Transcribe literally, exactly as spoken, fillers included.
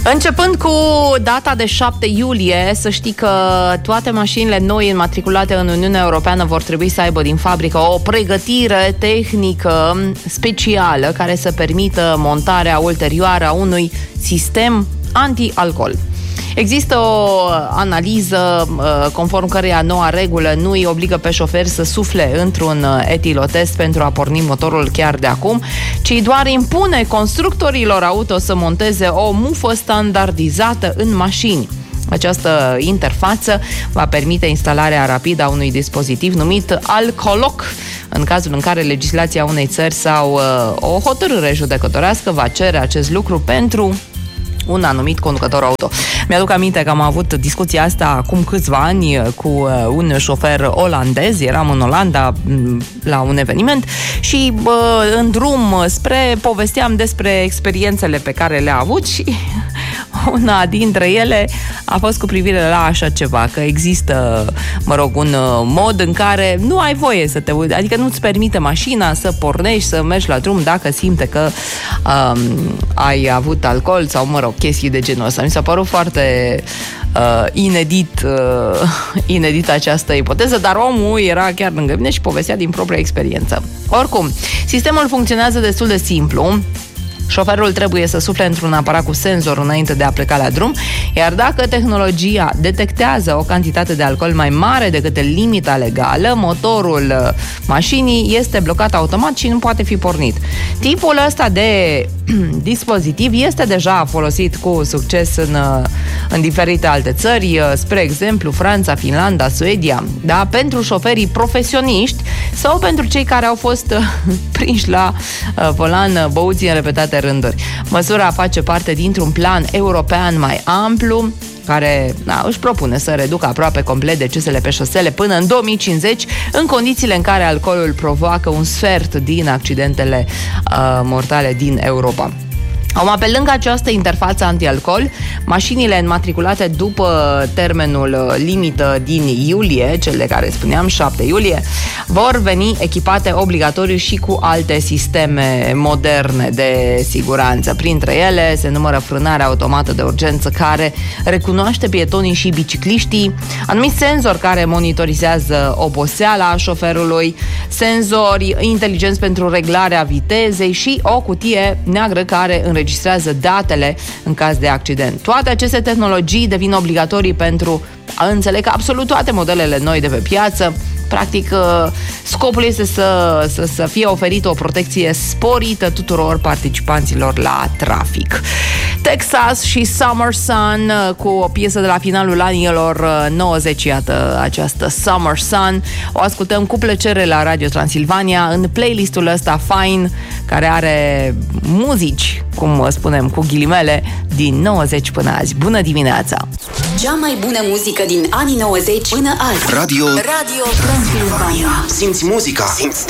Începând cu data de șapte iulie, să știi că toate mașinile noi înmatriculate în Uniunea Europeană vor trebui să aibă din fabrică o pregătire tehnică specială care să permită montarea ulterioară a unui sistem anti-alcool. Există o analiză conform căreia noua regulă nu îi obligă pe șoferi să sufle într-un etilotest pentru a porni motorul chiar de acum, ci doar impune constructorilor auto să monteze o mufă standardizată în mașini. Această interfață va permite instalarea rapidă a unui dispozitiv numit alcoloc, în cazul în care legislația unei țări sau o hotărâre judecătorească va cere acest lucru pentru un anumit conducător auto. Mi-aduc aminte că am avut discuția asta acum câțiva ani cu un șofer olandez. Eram în Olanda la un eveniment și bă, în drum spre povesteam despre experiențele pe care le-a avut și una dintre ele a fost cu privire la așa ceva, că există, mă rog, un mod în care nu ai voie să te uiți, adică nu-ți permite mașina să pornești, să mergi la drum dacă simte că um, ai avut alcool sau, mă rog, chestii de genul ăsta. Mi s-a părut foarte uh, inedit, uh, inedit această ipoteză, dar omul era chiar lângă mine și povestea din propria experiență. Oricum, sistemul funcționează destul de simplu. Șoferul trebuie să sufle într-un aparat cu senzor înainte de a pleca la drum, iar dacă tehnologia detectează o cantitate de alcool mai mare decât limita legală, motorul mașinii este blocat automat și nu poate fi pornit. Tipul ăsta de dispozitiv este deja folosit cu succes în, în diferite alte țări, spre exemplu Franța, Finlanda, Suedia, da? Pentru șoferii profesioniști sau pentru cei care au fost prinși la volan băuți în repetate rânduri. Măsura face parte dintr-un plan european mai amplu care na, își propune să reducă aproape complet decesele pe șosele până în două mii cincizeci, în condițiile în care alcoolul provoacă un sfert din accidentele uh, mortale din Europa. Acum, pe lângă această interfață anti-alcool, mașinile înmatriculate după termenul limită din iulie, cele care spuneam, șapte iulie, vor veni echipate obligatoriu și cu alte sisteme moderne de siguranță. Printre ele se numără frânarea automată de urgență care recunoaște pietonii și bicicliștii, anumiți senzori care monitorizează oboseala șoferului, senzori inteligenți pentru reglarea vitezei și o cutie neagră care înregistrează înregistrează datele în caz de accident. Toate aceste tehnologii devin obligatorii pentru a înțeleg absolut toate modelele noi de pe piață. Practic, scopul este să, să, să fie oferită o protecție sporită tuturor participanților la trafic. Texas și Summer Sun cu o piesă de la finalul anilor nouăzeci, iată această Summer Sun. O ascultăm cu plăcere la Radio Transilvania în playlistul ăsta Fine, care are muzici, cum spunem cu ghilimele, din nouăzeci până azi. Bună dimineața! Cea mai bună muzică din anii nouăzeci până azi. Radio Radio Transilvania. Simți muzica, simți